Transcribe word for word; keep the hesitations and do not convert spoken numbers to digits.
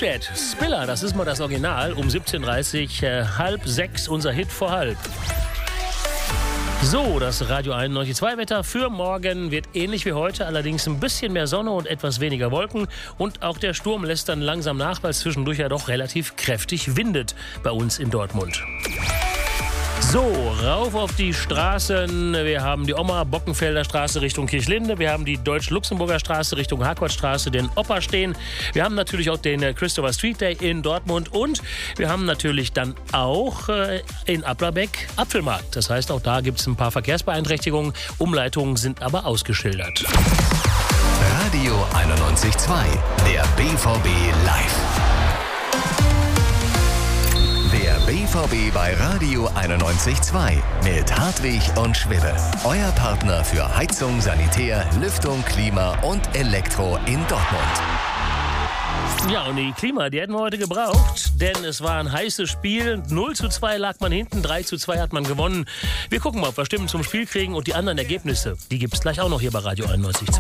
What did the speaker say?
Cooljet, Spiller, das ist mal das Original, um siebzehn Uhr dreißig, äh, halb sechs, unser Hit vor halb. So, das Radio einundneunzig Komma zwei Wetter für morgen wird ähnlich wie heute, allerdings ein bisschen mehr Sonne und etwas weniger Wolken. Und auch der Sturm lässt dann langsam nach, weil es zwischendurch ja doch relativ kräftig windet bei uns in Dortmund. So, rauf auf die Straßen. Wir haben die Oma-Bockenfelder Straße Richtung Kirchlinde. Wir haben die Deutsch-Luxemburger Straße Richtung Harcourtstraße, den Oper stehen. Wir haben natürlich auch den Christopher Street Day in Dortmund. Und wir haben natürlich dann auch äh, in Applerbeck Apfelmarkt. Das heißt, auch da gibt es ein paar Verkehrsbeeinträchtigungen. Umleitungen sind aber ausgeschildert. Radio einundneunzig Komma zwei, der B V B live. Der B V B bei Radio einundneunzig Komma zwei mit Hartwig und Schwibbe. Euer Partner für Heizung, Sanitär, Lüftung, Klima und Elektro in Dortmund. Ja, und die Klima, die hätten wir heute gebraucht, denn es war ein heißes Spiel. null zu zwei lag man hinten, drei zu zwei hat man gewonnen. Wir gucken mal, ob wir Stimmen zum Spiel kriegen und die anderen Ergebnisse, die gibt es gleich auch noch hier bei Radio einundneunzig Komma zwei.